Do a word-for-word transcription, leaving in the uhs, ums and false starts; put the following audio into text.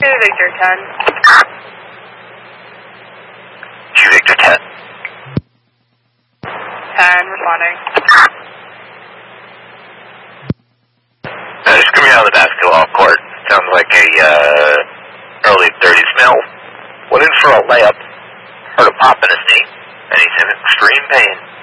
Victor ten. two Victor ten. ten, responding. Uh, just coming out of the basketball court. Sounds like a uh, early thirties male. Went in for a layup. Heard a pop in his knee, and he's in extreme pain.